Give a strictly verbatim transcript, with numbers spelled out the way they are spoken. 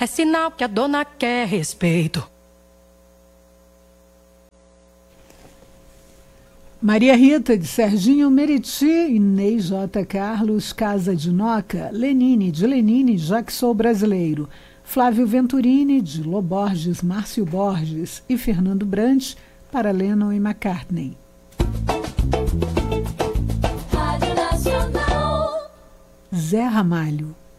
É sinal que a dona quer respeito. Maria Rita, de Serginho Meriti, Inês J. Carlos, Casa de Noca, Lenine, de Lenine, Já Que Sou Brasileiro, Flávio Venturini, de Loborges, Márcio Borges e Fernando Brandt, para Lennon e McCartney. Rádio Nacional. Zé Ramalho.